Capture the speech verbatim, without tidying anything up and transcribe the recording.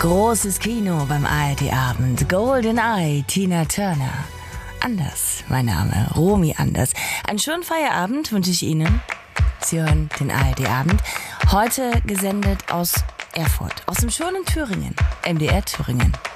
Großes Kino beim A R D-Abend. GoldenEye, Tina Turner. Anders, mein Name, Romy Anders. Einen schönen Feierabend wünsche ich Ihnen. Sie hören den A R D-Abend. Heute gesendet aus Erfurt, aus dem schönen Thüringen, M D R Thüringen.